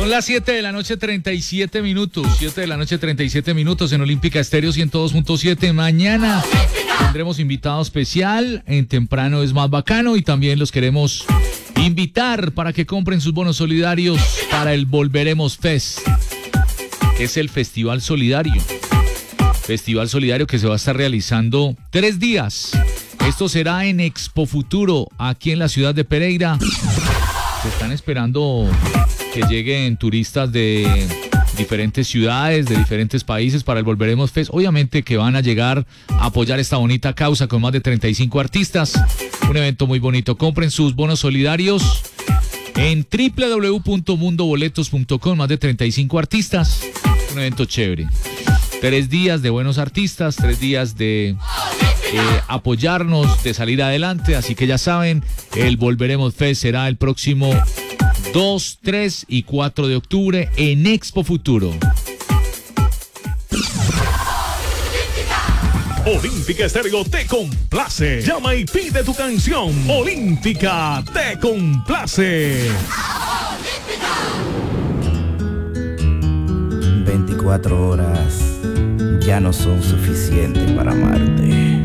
Son las 7 de la noche, 37 minutos. 7 de la noche, 37 minutos en Olímpica Estéreo 102.7. Mañana tendremos invitado especial. En Temprano es más bacano. Y también los queremos invitar para que compren sus bonos solidarios para el Volveremos Fest, que es el Festival Solidario. Festival Solidario que se va a estar realizando 3 días. Esto será en Expo Futuro, aquí en la ciudad de Pereira. Se están esperando que lleguen turistas de diferentes ciudades, de diferentes países para el Volveremos Fest. Obviamente que van a llegar a apoyar esta bonita causa con más de 35 artistas. Un evento muy bonito. Compren sus bonos solidarios en www.mundoboletos.com. Más de 35 artistas. Un evento chévere. 3 días de buenos artistas, 3 días de apoyarnos, de salir adelante. Así que ya saben, el Volveremos Fest será el próximo 2, 3 y 4 de octubre en Expo Futuro. Olímpica Estéreo te complace. Llama y pide tu canción. Olímpica te complace. 24 horas ya no son suficientes para amarte.